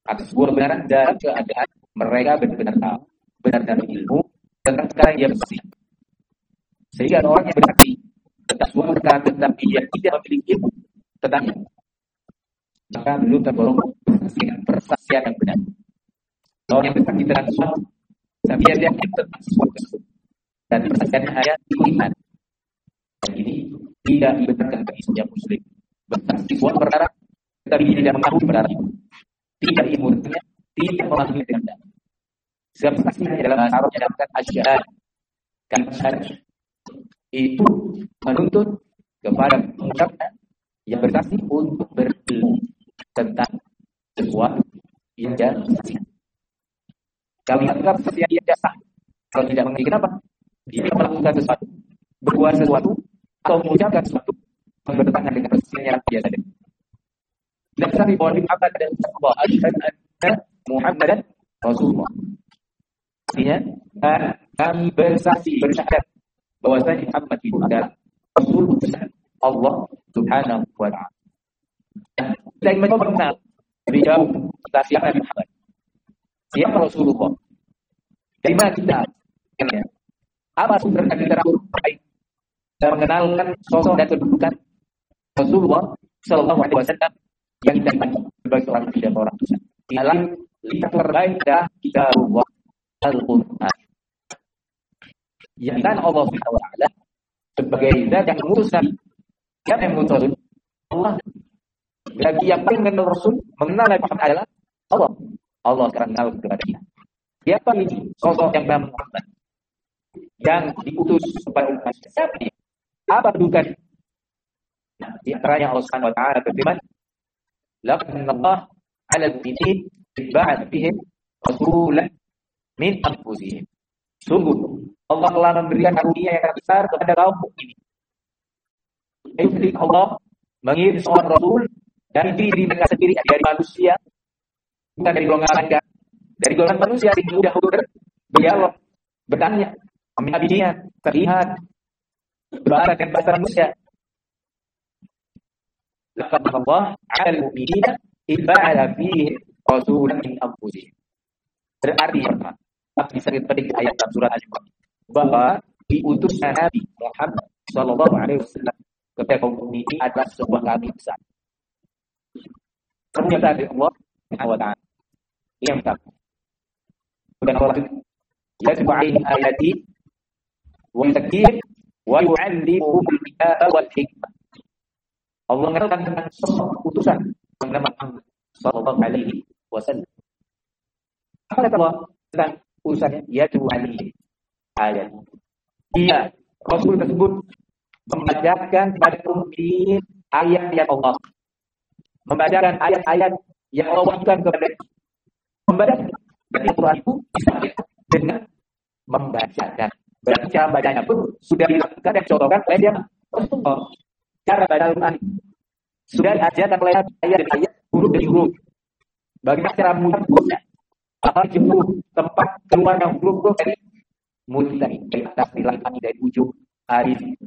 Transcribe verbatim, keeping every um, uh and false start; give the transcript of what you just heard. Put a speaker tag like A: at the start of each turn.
A: atas sebuah kebenaran dalam keadaan mereka benar-benar tahu, benar-benar ilmu tentang perkara yang dia bersaksi. Sehingga orang yang bersaksi tentang sebuah perkara tetapi dia tidak memiliki ilmu tentangnya, maka belum tergolong dengan persaksian yang benar. Orang yang bersaksi tentang sesuatu tapi dia tidak tentang sesuatu tersebut dan persaksiannya hanya iman, dan ini tidak dibenarkan bagi setiap muslim. Bersaksi sebuah perkara tetapi dia tidak mengetahui perkara itu, tidak ilmu tentangnya, tidak memahami dengan benar. Sebab saksi hanya dalam bahasa Arab dikatakan asyhad, kalimat syahadat itu menuntut kepada pengucapnya yang bersaksi untuk berilmu tentang sesuatu yang dia saksikan. Kalau dianggap sesuatu yang dia sah, kalau tidak mengerti kenapa dia melakukan sesuatu, berbuat sesuatu atau mengucapkan sesuatu yang bertentangan dengan persaksian yang biasa. Dan saksi bahwa Muhammad dan Allah adalah Muhammadan Rasulullah. Artinya kami bersaksi bersyahadat bahwasanya Muhammad itu adalah Rasul Allah Subhanahu wa taala. Kita ingin mengenal lebih jauh tentang siapa Muhammad, siapa Rasulullah, dari mana kita kenalnya, apa sumber kita terbaik dalam mengenalkan sosok dan kedudukan Rasulullah Sallallahu Alaihi Wasallam yang kita imani sebagai seorang nabi dan orang utusan. Dalam lihat terbaik adalah kitabullah Al-Quran, yang dan Allah Subhanahu wa taala sebagai zat yang mengutus nabi, yang mengutus Allah. Bagi yang paling mengenal Rasul, mengenal Nabi Muhammad adalah Allah. Allah kenal kepada kita. Siapa ini sosok yang bernama Muhammad yang diutus kepada umat? Siapa dia? Apa kedudukan? Nah, di antaranya Allah Subhanahu wa taala berfirman, "Laqad Allah 'ala al-mu'minin ba'atha bihim rasulan min anfusihim." Sungguh Allah telah memberikan karunia yang sangat besar kepada kaum mukminin. Yaitu Allah mengirim seorang rasul dari diri mereka sendiri, dari manusia, bukan dari golongan malaikat, dari golongan manusia yang mudah untuk berdialog, bertanya, meminta bimbingan, terlihat bahasa dan bahasa manusia. Laqad Allah 'ala al-mu'minina idh ba'atha fihim rasulan min anfusihim. Berarti pertama, bisa kita petik ayat dalam surat Al-Imran bahwa diutusnya Nabi Muhammad Sallallahu Alaihi Wasallam kepada kaum mukminin adalah sebuah karunia besar. Karunia dari Allah Subhanahu wa taala. Yang pertama, dan Allah yatlu alaihi ayati wa yuzakkihim wa yu'allimuhum al-kitaba wal hikmah. Allah mengenalkan tentang sosok utusan bernama Muhammad Sallallahu Alaihi Wasallam. Apa kata Allah tentang utusannya? Yatlu alaihi ayat. Dia Rasul tersebut membacakan kepada mukminin ayat-ayat Allah, membacakan ayat-ayat yang Allah wahyukan kepada mereka. Membacakan dari Al-Quran itu dengan membacakan. Berarti cara bacanya pun sudah dilakukan dan dicontohkan oleh dia Rasulullah. Cara baca Al-Quran sudah diajarkan oleh ayat dan ayat, huruf demi huruf. Bagaimana cara mengucapkannya? Apa jumlah tempat keluar yang huruf-huruf dari mulut dari atas, dari langit, dari ujung, alif,